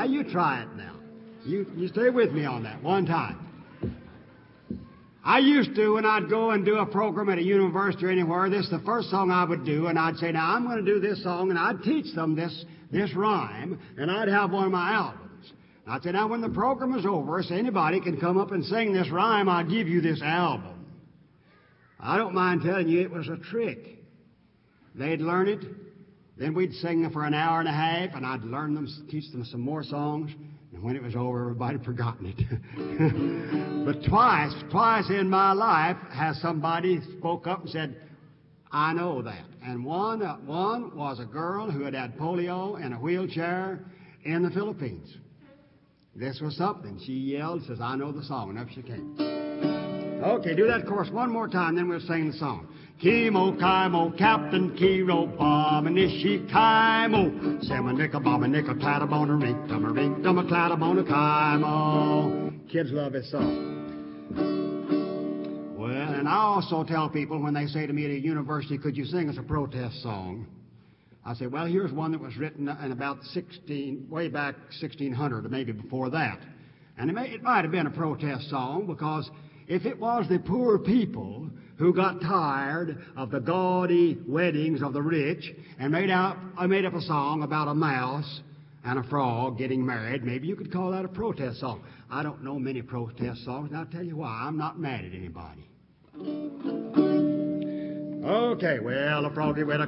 you try it now. You stay with me on that one time. I used to, when I'd go and do a program at a university or anywhere, this is the first song I would do, and I'd say, now I'm going to do this song, and I'd teach them this rhyme, and I'd have one of my albums. And I'd say, now when the program is over, if anybody can come up and sing this rhyme, I'll give you this album. I don't mind telling you it was a trick. They'd learn it, then we'd sing them for an hour and a half, and I'd learn them, teach them some more songs. And when it was over, everybody had forgotten it. But twice in my life has somebody spoke up and said, I know that. And one was a girl who had polio in a wheelchair in the Philippines. This was something. She yelled, says, I know the song. And up she came. Okay, do that chorus one more time, then we'll sing the song. Kimo, Kaimo, Captain Kiro, Bomanishi, Kaimo, Samanika, Bomanika, Clattabona, Rink, Duma, Clattabona, Kaimo. Kids love this song. Well, and I also tell people when they say to me at a university, could you sing us a protest song? I say, well, here's one that was written in about way back 1600, or maybe before that. And it might have been a protest song, because if it was the poor people who got tired of the gaudy weddings of the rich and I made up a song about a mouse and a frog getting married, maybe you could call that a protest song. I don't know many protest songs, and I'll tell you why. I'm not mad at anybody. Okay, well, a froggy with a